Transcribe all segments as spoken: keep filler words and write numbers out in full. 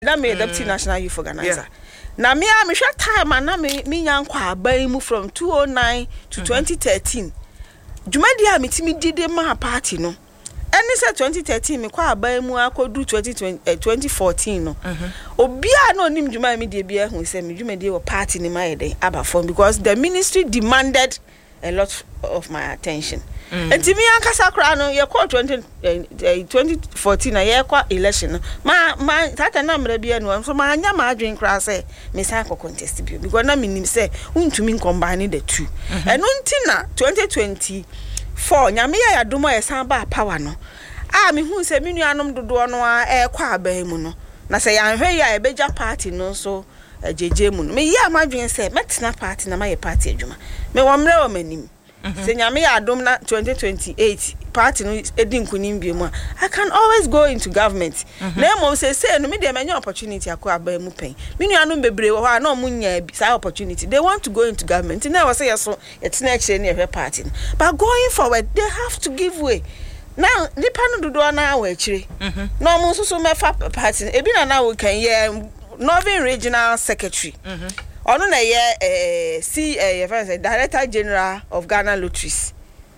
na me deputy national youth organizer. Na me a me hwa time na me me nyankwa aban mu from two oh nine to twenty thirteen. Jumadi a metimi dide ma party no. Eni say twenty thirteen me kwa aban mu akodu twenty fourteen no. Obi a no nim juma me de bia hu say me jumadi wo party ni ma yede aba form because the ministry demanded a lot of my attention. And to me, Ankasa Krano, you call twenty fourteen, a year qua election. My, my, that a number be one, so my yama drink grass, eh, Miss Anko contest because I mean, say, un to mean combining the two. And until twenty twenty four, Yamia Duma a samba power no. I mean, who said, Minianum do no air qua behemono. Na say, I'm here, a beja party, no, so a J J Moon. Me, ya, my dream said, Metzna party, na my party, Juma. Me one real meaning. Senya me adom na twenty twenty-eight party no edin kunim bi mu I can always go into government. Na mo say say no me dey many opportunity akọ aba mu pen. Me nuanom bebre wo ha na mo nya bi say opportunity. They want to go into government. Na we say yeso it's na actually near party. But going forward they have to give way. Now nipa no dodo na wa akire. Na mo so so me fa party. Ebi na na we kan ye Northern Regional Secretary. Ono na ye eh see eh Director General of Ghana Lotteries.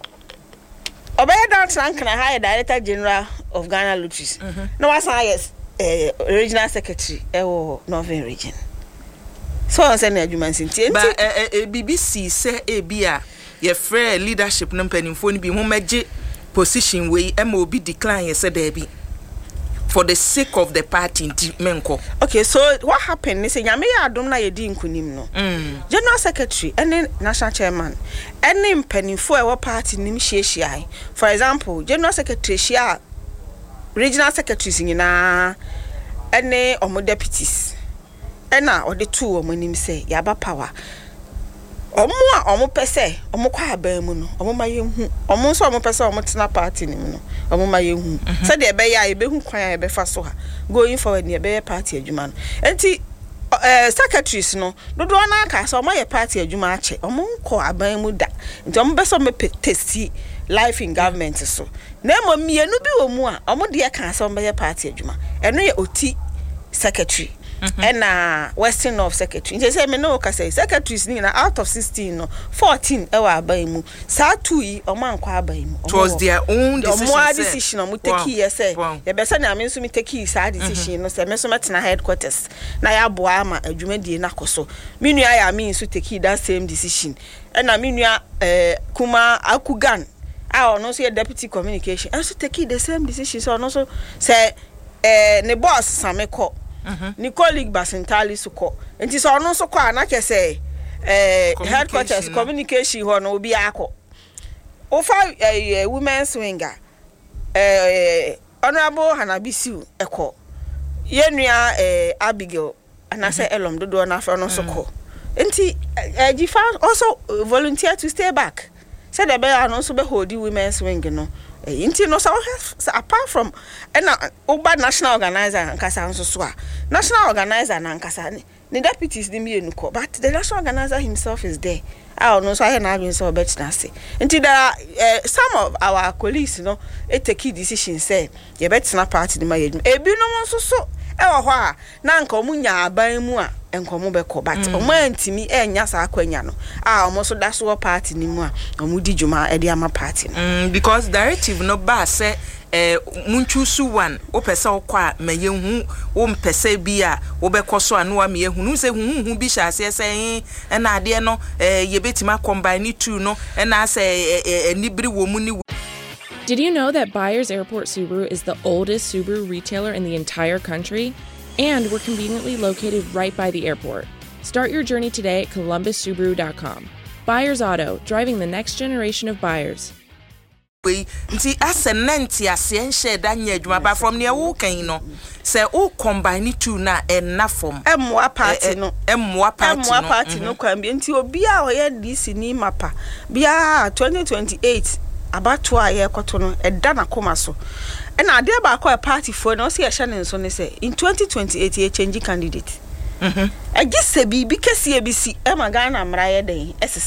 Obey that rank na high Director General of Ghana Lotteries. No was yes eh Regional Secretary eh Northern Region. So on say na adwuma sinti. But eh B B C say e bia ye free leadership no mpanimfo ni bi ho megye position we M O B decline ye say there be for the sake of the party menko. Okay, so what happened? They say nyame ya adom na yedi nkunim no. Mm. General Secretary and National Chairman any mpanimfo e wo party nim hyiehyiai. For example, General Secretary shia Regional Secretaries nyina ene omo deputies. Ena o de two omo nim say yaba power. Omo a omo pese omo kwa aban mu no omo maye hu omo so omo pese omo tena party nim no omo maye hu se de be ya e be hu kwan ya e be fa so ha going forward ne be party adwuma no enti eh secretaries no dodo na aka so omo ye party adwuma ache omo nko aban mu da enti omo be so me testi life in government so na mo mienu bi omu a omo de ka so omo be party adwuma eno ye oti secretary. And uh Western of Secretary. They say me no ka say secretaries ni na out of sixteen no fourteen e wa aban mu. Sa two yi o man kwa aban mu. It was their own decision. More decision o mu take here say. They be say na me so me take sa decision no say me so metna headquarters. Na ya boa ama adwumadie na koso. Me nua ya me so take that same decision. And na me nua eh Kuma Akugan. I no say deputy communication. I so take the same decision so no so say eh ne boss Sameko. Mhm. Ni colleague Basintali suko. Enti so ono so kwa na kese eh headquarters communication ho no obi akọ. Ofa eh women's winger eh honorable Hanabisiu eko. Yenua eh Abigail anase elom dodo na fa no so ko. Enti eh Gifa also volunteer to stay back. Said the bear no so be hold the women's wing no. Inti no so apart from na oba national organizer nkasa nso so a national organizer na nkasa the deputies dey me enuko but the national organizer himself is there. I no so I na adwin so bet na say inti there are uh, some of our colleagues no e take decision say ye bet na party the mayedum ebi no nso so e wo ho a na nka omunya aban mu a enkomo be ko but omo antimi enya sa akwanya no a omo so da so party ni mu a omo di djuma e di ama party no mm, because directive no ba say eh munchusu one o pese okwa maye hu o mpese bi a wo be koso anu wa me hu nu se hu hu bi sha se se e na ade no eh ye betima combine two no e na say enibiri wo mu ni. Did you know that Byers Airport Subaru is the oldest Subaru retailer in the entire country? And we're conveniently located right by the airport. Start your journey today at columbus subaru dot com. Byers Auto, driving the next generation of buyers. We nti asenenti asienhye da nya adwuma ba from ne wo kan no say o combine two na enna form emwa party no emwa party no emwa party no kwan bi nti obi a oye D C ni mapa bia twenty twenty-eight abato a ye koto no eda na koma so e na ade ba kwa party for no se ye hye ne nso ne say in twenty twenty-eight ye change candidate mhm e gise bi bi kese bi si e magana mra ye den esesa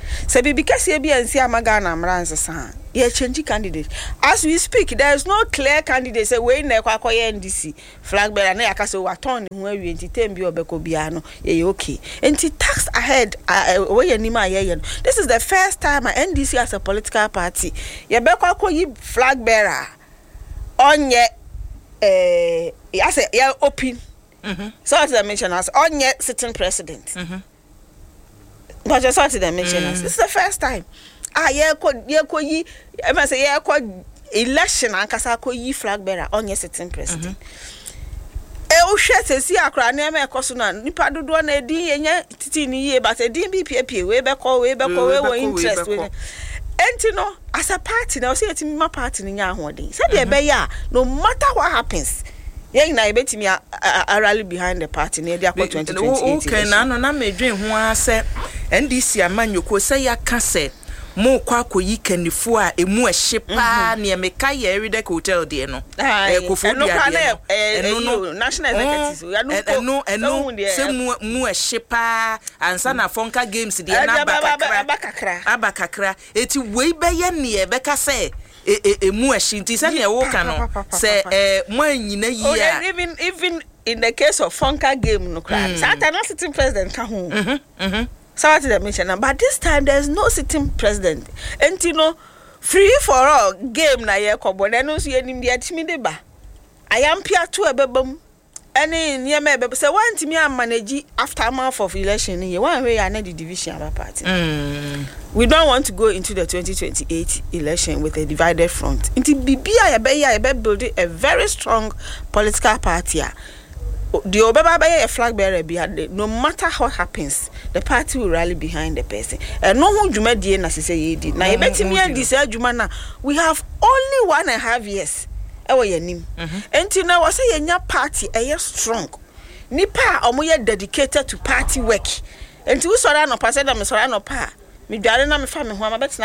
So be because you be and see Amagana Amranza, yeah, change candidate. As we speak, there is no clear candidate. Say we ne kwa N D C flag bearer na yakaso waton where we entertain bi obeko biano. Yeah, okay. And tax ahead. Uh, where nima yeah. This is the first time N D C as a political party. Yeah, beko kwa yi flag bearer. On ye, eh, I say yeah, open. Mm-hmm. So as I mentioned, as on ye sitting president. Mm-hmm. But just what they mention us. This is the first time. Ah, yeah, could yeah, could ye, I must say, yeah, could election and Casako ye flag bearer on your sitting president. Eh, oh, shit, see, I cry near me a cosuna, Nipado do one a D and yet titini, but a D B P P, way back, way back, way back, interest with it. And you know, as a party, now see it in my party in your holding. Said the bear, no matter what happens. Yeah, na bet me a rally behind the party near the twenty twenty-eight. Okay, na no na me dwen ho ase N D C amanyoko say ya ka se mo kwa koyi kanifo a emu ehye pa ne me ka ye Redec hotel de no eh kofobia de no national executives eno eno se mu mu ehye pa ansa na fonka games de na abakakra abakakra eti wei be ye ne e be ka se emu ehye nti se ne wo ka no se eh mo anyina yi a even even in the case of fonka game no crime Satan not sitting president ka ho mhm mhm so what did I mention? But this time there's no sitting president. And you know, free for all game na ye kobo. Na no so ye nim de atimi de ba. I am pia to ebebam. Any near me be say one timi am manage aftermath of election ye one way na the division of party. Mm. We don't want to go into the twenty twenty-eight election with a divided front. Inti bibia ye be ya be build a very strong political party. The Obaba a flag bearer behind no matter what happens, the party will rally behind the person. And no one Juma D N as say ye did. Now, you bet me and this Jumana, we have only one and a half years. Ewa ye nim. And now I say your party a year strong. Nipa omoye dedicated to party work. And to so no pass them so no pa. Me dare na me fa me ho ma bet